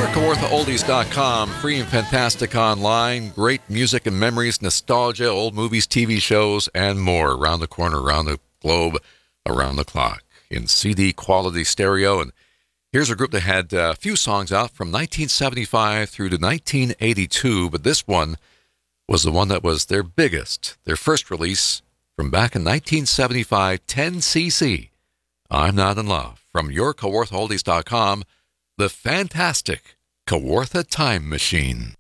KawarthaOldies.com, free and fantastic online, great music and memories, nostalgia, old movies, TV shows, and more around the corner, around the globe, around the clock in CD quality stereo. And here's a group that had a few songs out from 1975 through to 1982, but this one was the one that was their biggest, their first release from back in 1975, 10cc. I'm Not in Love. From your KawarthaOldies.com, the fantastic Kawartha Time Machine.